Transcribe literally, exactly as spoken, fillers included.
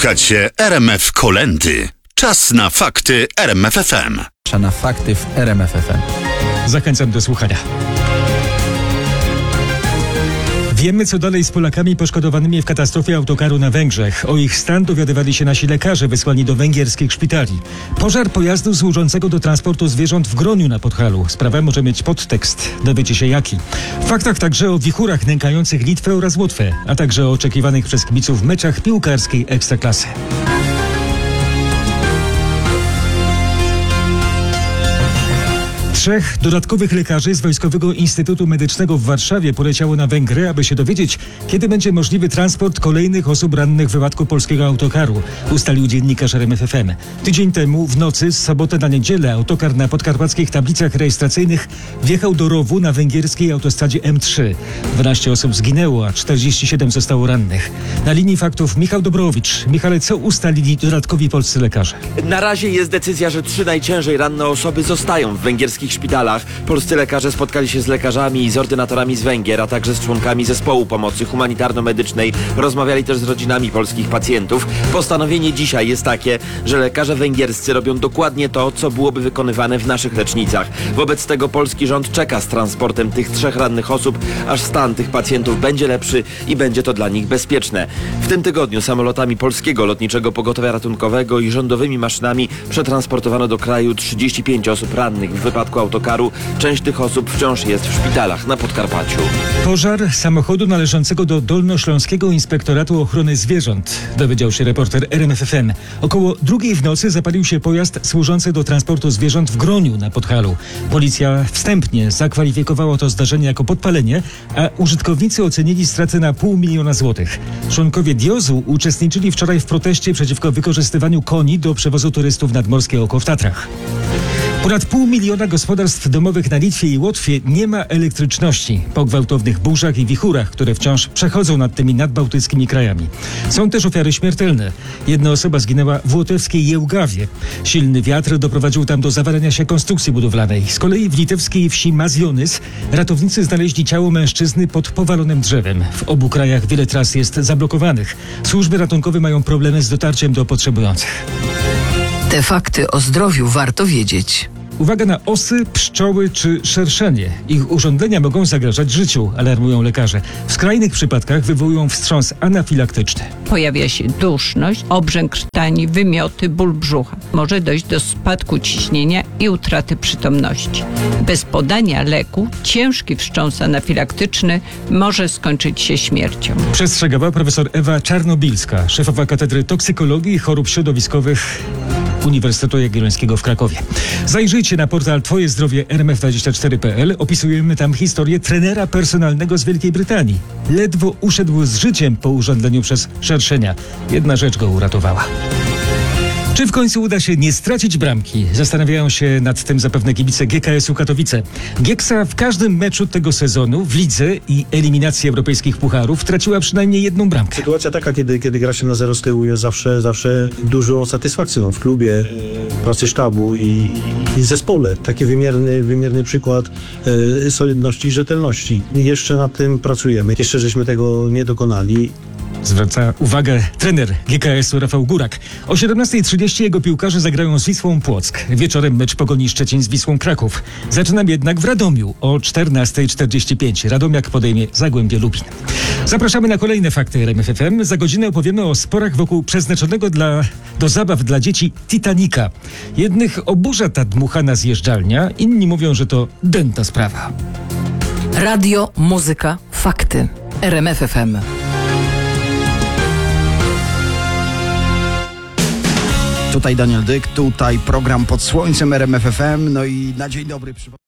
Słuchacie R M F Kolędy. Czas na fakty R M F F M. Czas na fakty w R M F F M. Zachęcam do słuchania. Wiemy, co dalej z Polakami poszkodowanymi w katastrofie autokaru na Węgrzech. O ich stan dowiadywali się nasi lekarze wysłani do węgierskich szpitali. Pożar pojazdu służącego do transportu zwierząt w Groniu na Podhalu. Sprawa może mieć podtekst. Dowiecie się jaki. W faktach także o wichurach nękających Litwę oraz Łotwę, a także o oczekiwanych przez kibiców meczach piłkarskiej Ekstraklasy. Trzech dodatkowych lekarzy z Wojskowego Instytutu Medycznego w Warszawie poleciało na Węgry, aby się dowiedzieć, kiedy będzie możliwy transport kolejnych osób rannych w wypadku polskiego autokaru, ustalił dziennikarz R M F F M. Tydzień temu w nocy z soboty na niedzielę autokar na podkarpackich tablicach rejestracyjnych wjechał do rowu na węgierskiej autostradzie M trzy. dwanaście osób zginęło, a czterdzieści siedem zostało rannych. Na linii faktów Michał Dobrowicz. Michale, co ustalili dodatkowi polscy lekarze? Na razie jest decyzja, że trzy najciężej ranne osoby zostają w węgierskich szpitalach. Polscy lekarze spotkali się z lekarzami i z ordynatorami z Węgier, a także z członkami zespołu pomocy humanitarno-medycznej. Rozmawiali też z rodzinami polskich pacjentów. Postanowienie dzisiaj jest takie, że lekarze węgierscy robią dokładnie to, co byłoby wykonywane w naszych lecznicach. Wobec tego polski rząd czeka z transportem tych trzech rannych osób, aż stan tych pacjentów będzie lepszy i będzie to dla nich bezpieczne. W tym tygodniu samolotami Polskiego Lotniczego Pogotowia Ratunkowego i rządowymi maszynami przetransportowano do kraju trzydzieści pięć osób rannych w wypadku autokaru. Część tych osób wciąż jest w szpitalach na Podkarpaciu. Pożar samochodu należącego do Dolnośląskiego Inspektoratu Ochrony Zwierząt, dowiedział się reporter R M F F M. Około drugiej w nocy zapalił się pojazd służący do transportu zwierząt w Groniu na Podhalu. Policja wstępnie zakwalifikowała to zdarzenie jako podpalenie, a użytkownicy ocenili straty na pół miliona złotych. Członkowie D I O Z-u uczestniczyli wczoraj w proteście przeciwko wykorzystywaniu koni do przewozu turystów nad Morskie Oko w Tatrach. Ponad pół miliona gospodarstw domowych na Litwie i Łotwie nie ma elektryczności po gwałtownych burzach i wichurach, które wciąż przechodzą nad tymi nadbałtyckimi krajami. Są też ofiary śmiertelne. Jedna osoba zginęła w łotewskiej Jełgawie. Silny wiatr doprowadził tam do zawalenia się konstrukcji budowlanej. Z kolei w litewskiej wsi Mazionys ratownicy znaleźli ciało mężczyzny pod powalonym drzewem. W obu krajach wiele tras jest zablokowanych. Służby ratunkowe mają problemy z dotarciem do potrzebujących. Te fakty o zdrowiu warto wiedzieć. Uwaga na osy, pszczoły czy szerszenie. Ich urządzenia mogą zagrażać życiu, alarmują lekarze. W skrajnych przypadkach wywołują wstrząs anafilaktyczny. Pojawia się duszność, obrzęk krtani, wymioty, ból brzucha. Może dojść do spadku ciśnienia i utraty przytomności. Bez podania leku ciężki wstrząs anafilaktyczny może skończyć się śmiercią. Przestrzegała profesor Ewa Czarnobilska, szefowa Katedry Toksykologii i Chorób Środowiskowych Uniwersytetu Jagiellońskiego w Krakowie. Zajrzyjcie na portal Twoje Zdrowie R M F dwadzieścia cztery kropka p l. Opisujemy tam historię trenera personalnego z Wielkiej Brytanii. Ledwo uszedł z życiem po urządzeniu przez szerszenia. Jedna rzecz go uratowała. Czy w końcu uda się nie stracić bramki? Zastanawiają się nad tym zapewne kibice G K S-u Katowice. Gieksa w każdym meczu tego sezonu w lidze i eliminacji europejskich pucharów traciła przynajmniej jedną bramkę. Sytuacja taka, kiedy, kiedy gra się na zero z tyłu, jest zawsze, zawsze dużą satysfakcją w klubie, pracy sztabu i, i zespole. Taki wymierny, wymierny przykład e, solidności i rzetelności. I jeszcze nad tym pracujemy. Jeszcze żeśmy tego nie dokonali. Zwraca uwagę trener G K S-u Rafał Górak. O siedemnastej trzydzieści jego piłkarze zagrają z Wisłą Płock. Wieczorem mecz Pogoni Szczecin z Wisłą Kraków. Zaczynam jednak w Radomiu o czternastej czterdzieści pięć. Radomiak podejmie Zagłębie Lubin. Zapraszamy na kolejne fakty R M F F M. Za godzinę opowiemy o sporach wokół przeznaczonego dla, do zabaw dla dzieci Titanica. Jednych oburza ta dmuchana zjeżdżalnia, inni mówią, że to dęta sprawa. Radio, muzyka, fakty. R M F F M. Tutaj Daniel Dyk, tutaj program Pod Słońcem R M F F M. No i na dzień dobry przy...